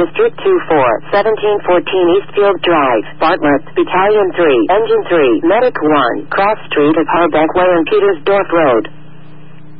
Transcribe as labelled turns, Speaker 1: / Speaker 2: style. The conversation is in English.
Speaker 1: District 24, 1714 Eastfield Drive, Bartlett, Battalion 3, Engine 3, Medic 1, Cross Street at Harbeck Way and Petersdorf Road.